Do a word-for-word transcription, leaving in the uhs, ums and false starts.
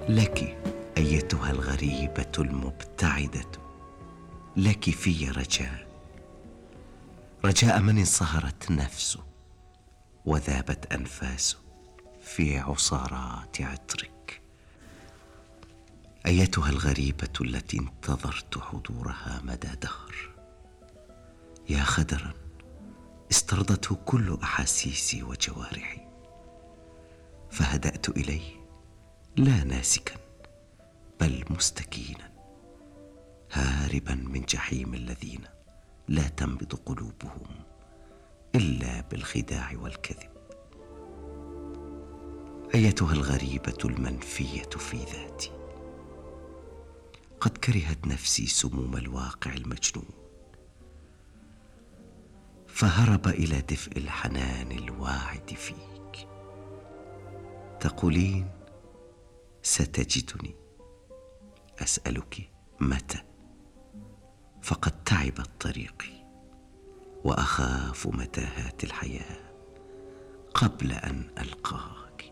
لك أيتها الغريبة المبتعدة، لك في رجاء، رجاء من انصهرت نفسه وذابت أنفاسه في عصارات عطرك. أيتها الغريبة التي انتظرت حضورها مدى دهر، يا خدرا استرضته كل أحاسيسي وجوارحي، فهدأت إليه لا ناسكا بل مستكينا، هاربا من جحيم الذين لا تنبض قلوبهم إلا بالخداع والكذب. أيتها الغريبة المنفية في ذاتي، قد كرهت نفسي سموم الواقع المجنون، فهرب إلى دفء الحنان الواعد فيك. تقولين ستجدني، أسألك متى؟ فقد تعبت طريقي وأخاف متاهات الحياة قبل أن ألقاك.